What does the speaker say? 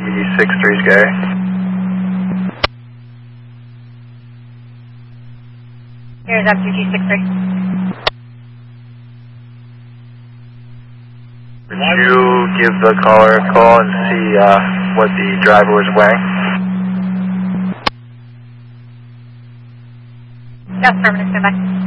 E63's Gary. Here's FTG63. Would you give the caller a call and see what the driver was wearing? Yes, permanent, stand by.